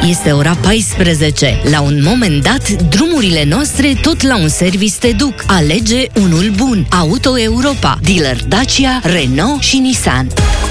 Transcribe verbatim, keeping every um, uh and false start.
Este ora paisprezece. La un moment dat, drumurile noastre tot la un service te duc. Alege unul bun. Auto Europa. Dealer Dacia, Renault și Nissan.